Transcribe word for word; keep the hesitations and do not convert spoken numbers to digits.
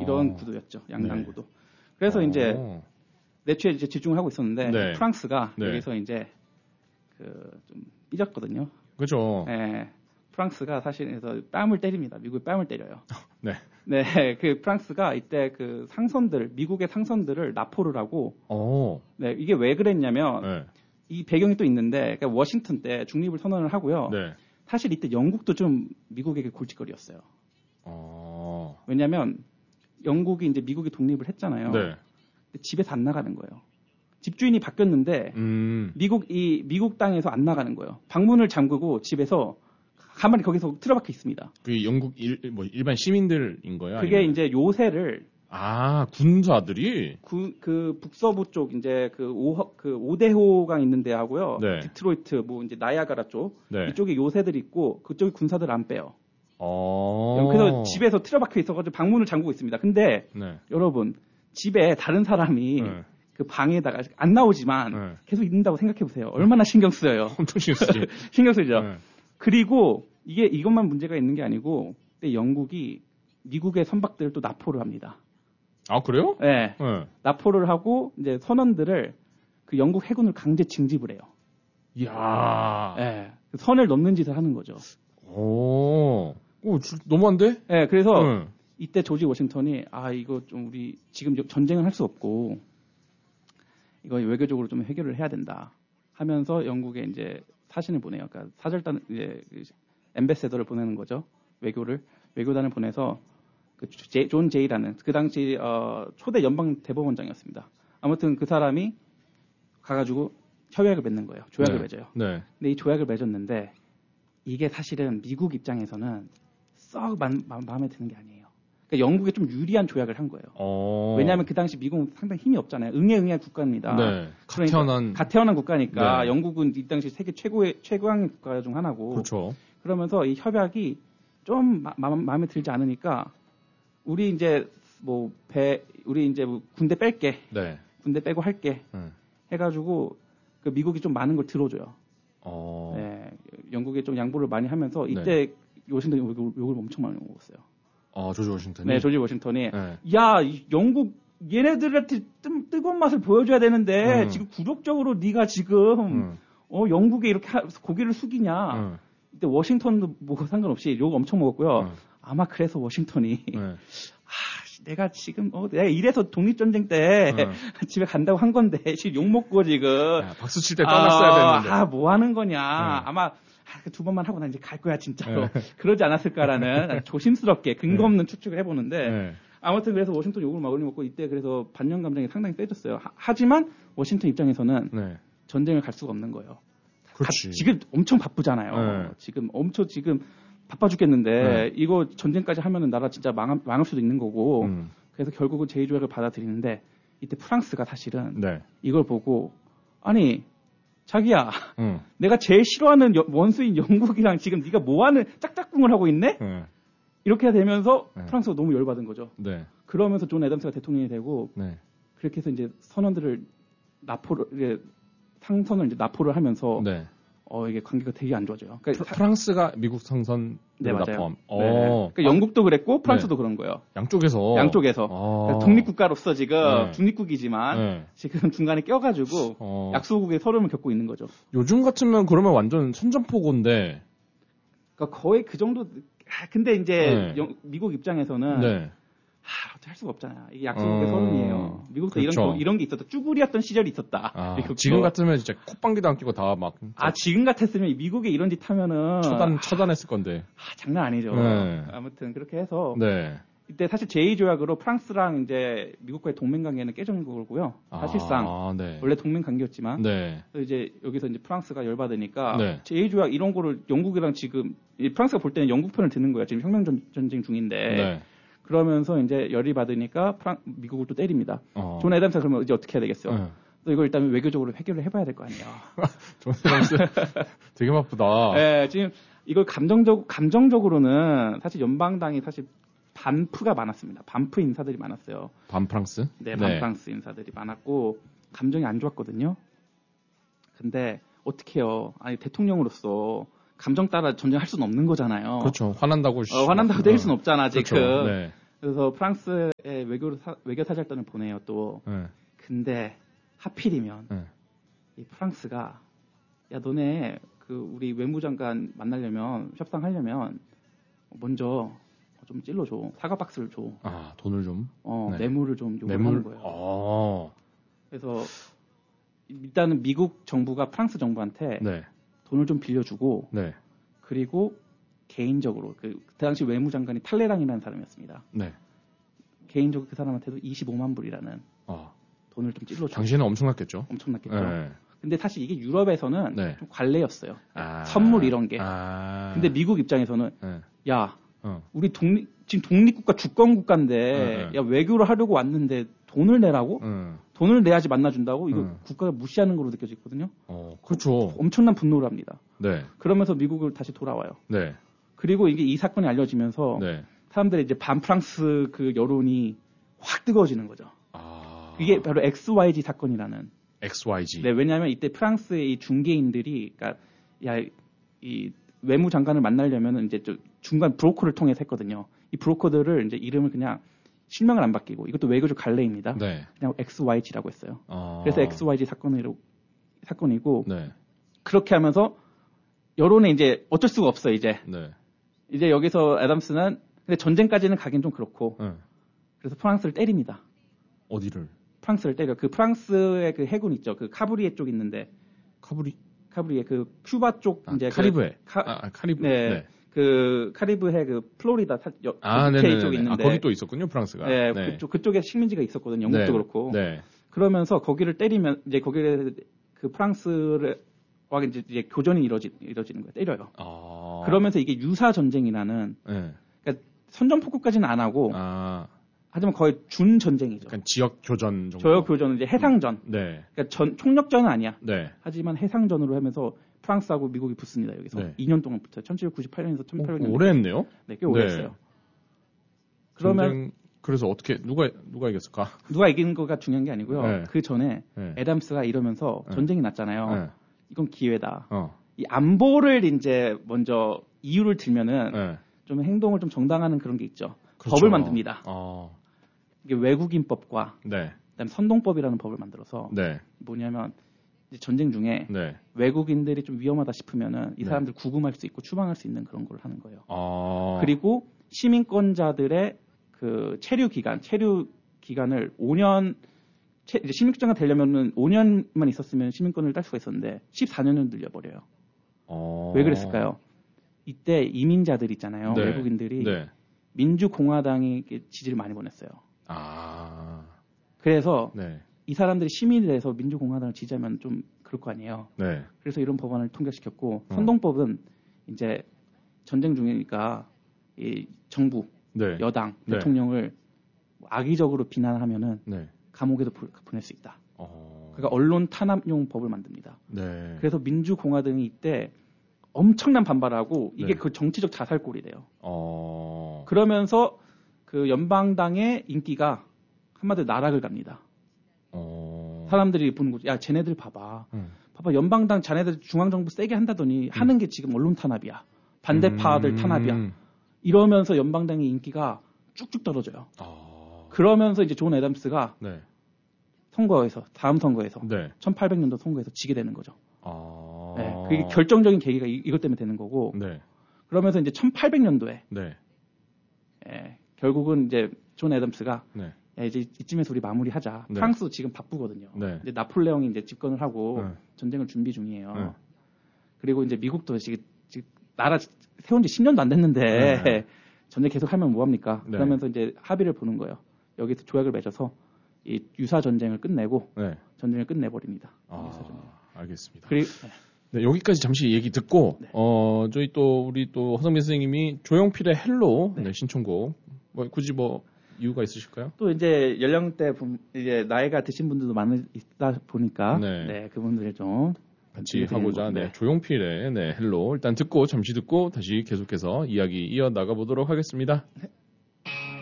이런 구도였죠. 양강 네. 구도. 그래서 어. 이제 내추에 이제 집중을 하고 있었는데 네. 프랑스가 네. 여기서 이제 그 좀 삐졌거든요. 그죠. 네. 프랑스가 사실에서 뺨을 때립니다. 미국의 뺨을 때려요. 네. 네, 그 프랑스가 이때 그 상선들, 미국의 상선들을 납포를 하고, 어. 네, 이게 왜 그랬냐면 네. 이 배경이 또 있는데, 그러니까 워싱턴 때 중립을 선언을 하고요. 네. 사실 이때 영국도 좀 미국에게 골칫거리였어요. 어. 왜냐하면 영국이 이제 미국이 독립을 했잖아요. 네. 근데 집에서 안 나가는 거예요. 집주인이 바뀌었는데 음. 미국 이 미국 땅에서 안 나가는 거예요. 방문을 잠그고 집에서 가만히 거기서 틀어박혀 있습니다. 그 영국 일, 뭐 일반 시민들인 거예요? 그게 아니면? 이제 요새를 아, 군사들이? 구, 그 북서부 쪽 이제 그 오, 그 오대호강 있는 데하고요. 네. 디트로이트 뭐 이제 나이아가라 쪽 네. 이쪽에 요새들이 있고 그쪽에 군사들 안 빼요. 어. 그래서 집에서 틀어박혀 있어가지고 방문을 잠그고 있습니다. 근데 네. 여러분 집에 다른 사람이 네. 그 방에다가 안 나오지만 네. 계속 있는다고 생각해 보세요. 얼마나 신경 쓰여요. 엄청 신경 쓰지. 신경 쓰죠. 네. 그리고 이게 이것만 문제가 있는 게 아니고 근데 영국이 미국의 선박들을 또 납포를 합니다. 아, 그래요? 네. 네. 납포를 하고 이제 선원들을 그 영국 해군을 강제 징집을 해요. 이야. 네. 선을 넘는 짓을 하는 거죠. 오. 오, 주, 너무한데? 네. 그래서 네. 이때 조지 워싱턴이 아 이거 좀 우리 지금 전쟁을 할 수 없고 이거 외교적으로 좀 해결을 해야 된다 하면서 영국에 이제 사신을 보내요. 그러니까 사절단 이제 엠베세더를 보내는 거죠. 외교를 외교단을 보내서 그 제, 존 제이라는 그 당시 어, 초대 연방 대법원장이었습니다. 아무튼 그 사람이 가가지고 협약을 맺는 거예요. 조약을 네. 맺어요. 네. 근데 이 조약을 맺었는데 이게 사실은 미국 입장에서는 썩 마, 마, 마음에 드는 게 아니에요. 그러니까 영국에 좀 유리한 조약을 한 거예요. 어. 왜냐하면 그 당시 미국은 상당히 힘이 없잖아요. 응애응애 국가입니다. 네. 갓 그러니까 태어난. 갓 태어난 국가니까 네. 영국은 이 당시 세계 최고의 최고의 국가 중 하나고. 그렇죠. 그러면서 이 협약이 좀 마, 마, 마음에 들지 않으니까 우리 이제 뭐 배 우리 이제 뭐 군대 뺄게. 네. 군대 빼고 할게. 네. 해가지고 그 미국이 좀 많은 걸 들어줘요. 어. 네, 영국에 좀 양보를 많이 하면서 이때 네. 워싱턴이 욕을, 욕을 엄청 많이 먹었어요. 아, 조지 워싱턴이? 네, 조지 워싱턴이. 네. 야, 영국 얘네들한테 뜨, 뜨거운 맛을 보여줘야 되는데 음. 지금 굴욕적으로 네가 지금 음. 어, 영국에 이렇게 하, 고개를 숙이냐. 음. 이때 워싱턴도 뭐 상관없이 욕 엄청 먹었고요. 음. 아마 그래서 워싱턴이 네. 아, 내가 지금 어, 내가 이래서 독립전쟁 때 음. 집에 간다고 한 건데 지금 욕 먹고 지금 야, 박수 칠 때 떠났어야 아, 됐는데. 아, 뭐 하는 거냐. 음. 아마 아, 두 번만 하고 난 이제 갈 거야 진짜로. 네. 그러지 않았을까라는 조심스럽게 근거 없는 추측을 해보는데 네. 아무튼 그래서 워싱턴 욕을 많이 먹고 이때 그래서 반영 감정이 상당히 세졌어요. 하, 하지만 워싱턴 입장에서는 네. 전쟁을 갈 수가 없는 거예요. 그렇지. 가, 지금 엄청 바쁘잖아요. 네. 지금 엄청 지금 바빠 죽겠는데 네. 이거 전쟁까지 하면은 나라 진짜 망, 망할 수도 있는 거고. 음. 그래서 결국은 제이 조약을 받아들이는데 이때 프랑스가 사실은 네. 이걸 보고 아니 자기야 음. 내가 제일 싫어하는 여, 원수인 영국이랑 지금 네가 뭐하는 짝짝꿍을 하고 있네? 네. 이렇게 되면서 네. 프랑스가 너무 열받은 거죠. 네. 그러면서 존 애덤스가 대통령이 되고 네. 그렇게 해서 이제 선원들을 납포를 이제 상선을 이제 납포를 하면서 네. 어 이게 관계가 되게 안 좋아져요. 그러니까 프, 프랑스가 미국 상선 네, 맞아요. 포함. 네. 어. 그러니까 영국도 그랬고 프랑스도 네. 그런 거예요. 양쪽에서. 양쪽에서 어. 그러니까 독립국가로서 지금 네. 중립국이지만 네. 지금 중간에 껴가지고 어. 약소국의 서름을 겪고 있는 거죠. 요즘 같으면 그러면 완전 선전포고인데. 그러니까 거의 그 정도. 아, 근데 이제 네. 영, 미국 입장에서는 네. 하, 어떻게 할 수가 없잖아요. 이게 약소국의 어. 서름이에요. 미국도 그렇죠. 이런 이런 게 있었다. 쭈구리였던 시절이 있었다. 아, 미국도. 지금 같으면 진짜 콧방귀도 안 끼고 다 막. 아 지금 같았으면 미국에 이런 짓 하면은 처단 처단했을 건데. 아, 장난 아니죠. 네. 아무튼 그렇게 해서 네. 이때 사실 제이 조약으로 프랑스랑 이제 미국과의 동맹 관계는 깨진 거고요. 사실상 아, 네. 원래 동맹 관계였지만 네. 이제 여기서 이제 프랑스가 열받으니까 네. 제이 조약 이런 거를 영국이랑 지금 이 프랑스가 볼 때는 영국 편을 드는 거야. 지금 혁명 전- 전쟁 중인데 네. 그러면서 이제 열이 받으니까 프랑, 미국을 또 때립니다. 어. 존 애덤스가 그러면 이제 어떻게 해야 되겠어요? 네. 또 이걸 일단 외교적으로 해결을 해봐야 될 거 아니에요. 존 애덤스 되게 바쁘다. 네, 지금 이걸 감정적 감정적으로는 사실 연방당이 사실 반프가 많았습니다. 반프 인사들이 많았어요. 반 프랑스? 네, 반 프랑스 인사들이 많았고 감정이 안 좋았거든요. 근데 어떻게 해요? 아니 대통령으로서 감정 따라 전쟁할 수는 없는 거잖아요. 그렇죠. 화난다고. 어, 화난다고 때릴 수는 없잖아, 지금. 그렇죠. 네. 그래서 프랑스에 외교 외교 사절단을 보내요 또. 네. 근데 하필이면 네. 이 프랑스가 야 너네 그 우리 외무장관 만나려면 협상하려면 먼저 좀 찔러줘. 사과 박스를 줘. 아 돈을 좀. 어 네. 뇌물을 좀 요구하는 뇌물? 거예요. 어. 그래서 일단은 미국 정부가 프랑스 정부한테 네. 돈을 좀 빌려주고 네. 그리고 개인적으로 그, 그 당시 외무장관이 탈레랑이라는 사람이었습니다. 네. 개인적으로 그 사람한테도 이십오만 불이라는 어. 돈을 좀 찔러줘. 당시에는 엄청났겠죠. 엄청났겠죠. 네. 근데 사실 이게 유럽에서는 네. 좀 관례였어요. 아. 선물 이런 게. 아. 근데 미국 입장에서는 네. 야 어. 우리 독립 지금 독립국가 주권국가인데 네, 네. 야 외교를 하려고 왔는데 돈을 내라고? 음. 돈을 내야지 만나준다고? 이거 음. 국가가 무시하는 걸로 느껴지거든요. 어, 그렇죠. 엄청난 분노를 합니다. 네. 그러면서 미국을 다시 돌아와요. 네. 그리고 이게 이 사건이 알려지면서 네. 사람들이 이제 반프랑스 그 여론이 확 뜨거워지는 거죠. 아. 이게 바로 엑스와이지 사건이라는. 엑스와이지. 네, 왜냐하면 이때 프랑스의 이 중개인들이, 그러니까 야, 이 외무장관을 만나려면 이제 저 중간 브로커를 통해서 했거든요. 이 브로커들을 이제 이름을 그냥 실명을 안 바뀌고 이것도 외교적 관례입니다. 네. 그냥 엑스와이지라고 했어요. 아. 그래서 엑스와이지 사건으로 사건이고 네. 그렇게 하면서 여론에 이제 어쩔 수가 없어 이제. 네. 이제 여기서 애덤스는 근데 전쟁까지는 가긴 좀 그렇고 네. 그래서 프랑스를 때립니다. 어디를? 프랑스를 때려. 그 프랑스의 그 해군 있죠. 그 카브리에 쪽 있는데 카브리? 카브리에 그 큐바 쪽 아, 이제 카리브해. 그 카, 아, 카리브. 네. 네. 그 카리브해 그 플로리다 사, 여, 아, 그 네네. 쪽에 있는데 아, 거기 또 있었군요, 프랑스가. 네, 네. 그쪽 그쪽에 식민지가 있었거든요. 영국도 네. 그렇고. 네. 그러면서 거기를 때리면 이제 거기에 그 프랑스를 와 이제, 이제 교전이 이루어지, 이루어지는 거예요. 때려요. 아. 그러면서 이게 유사 전쟁이라는 네. 그러니까 선전포고까지는 안 하고 아. 하지만 거의 준 전쟁이죠. 약간 지역 교전 정도. 저역 교전은 이제 해상전. 네. 그러니까 전 총력전은 아니야. 네. 하지만 해상전으로 하면서 프랑스하고 미국이 붙습니다. 여기서 네. 이 년 동안 붙어요. 천칠백구십팔 년에서 천팔백 년. 오, 오래 했네요. 네, 꽤 오래 네. 했어요. 그러면 전쟁, 그래서 어떻게 누가 누가 이겼을까? 누가 이기는 거가 중요한 게 아니고요. 네. 그 전에 네. 애담스가 이러면서 네. 전쟁이 났잖아요. 네. 이건 기회다. 어. 이 안보를 이제 먼저 이유를 들면은 네. 좀 행동을 좀 정당하는 그런 게 있죠. 그렇죠. 법을 만듭니다. 어. 이게 외국인법과 네. 그다음에 선동법이라는 법을 만들어서 네. 뭐냐면 이제 전쟁 중에 네. 외국인들이 좀 위험하다 싶으면은 이 네. 사람들 구금할 수 있고 추방할 수 있는 그런 걸 하는 거예요. 어. 그리고 시민권자들의 그 체류 기간, 체류 기간을 오 년 채, 이제 시민권자가 되려면은 오 년만 있었으면 시민권을 딸 수가 있었는데 십사 년을 늘려버려요. 어. 왜 그랬을까요? 이때 이민자들 있잖아요. 네. 외국인들이 네. 민주공화당이 지지를 많이 보냈어요. 아. 그래서 네. 이 사람들이 시민이 돼서 민주공화당을 지지하면 좀 그럴 거 아니에요. 네. 그래서 이런 법안을 통과시켰고 어. 선동법은 이제 전쟁 중이니까 이 정부, 네. 여당, 네. 대통령을 악의적으로 비난하면은 네. 감옥에도 보- 보낼 수 있다. 어. 그러니까 언론 탄압용 법을 만듭니다. 네. 그래서 민주공화당이 이때 엄청난 반발하고 이게 네. 그 정치적 자살골이 돼요. 어. 그러면서 그 연방당의 인기가 한마디로 나락을 갑니다. 어. 사람들이 보는 거죠. 야, 쟤네들 봐봐. 음. 봐봐, 연방당 자네들 중앙정부 세게 한다더니 하는 게 지금 언론 탄압이야. 반대파들 음. 탄압이야. 이러면서 연방당의 인기가 쭉쭉 떨어져요. 어. 그러면서 이제 존 애덤스가 네. 선거에서, 다음 선거에서, 네. 천팔백 년도 선거에서 지게 되는 거죠. 어. 네, 그게 결정적인 계기가 이, 이것 때문에 되는 거고, 네. 그러면서 이제 천팔백 년도에, 네. 예, 결국은 이제 존 애덤스가, 네. 야, 이제 이쯤에서 우리 마무리하자. 네. 프랑스도 지금 바쁘거든요. 네. 이제 나폴레옹이 이제 집권을 하고 네. 전쟁을 준비 중이에요. 네. 그리고 이제 미국도 지금, 지금 나라 세운 지 십 년도 안 됐는데 네. 전쟁 계속하면 뭐합니까? 네. 그러면서 이제 합의를 보는 거예요. 여기서 조약을 맺어서 이 유사 전쟁을 끝내고 네. 전쟁을 끝내버립니다. 아, 유사 전쟁. 알겠습니다. 그리고 네, 여기까지 잠시 얘기 듣고 네. 어 저희 또 우리 또 허성민 선생님이 조용필의 헬로 네. 네, 신청곡 뭐 굳이 뭐 이유가 있으실까요? 또 이제 연령대 분- 이제 나이가 드신 분들도 많이 있다 보니까 네. 네, 그분들 좀 같이 드리는 하고자 건데. 네, 조용필의 네, 헬로 일단 듣고 잠시 듣고 다시 계속해서 이야기 이어 나가 보도록 하겠습니다. 네.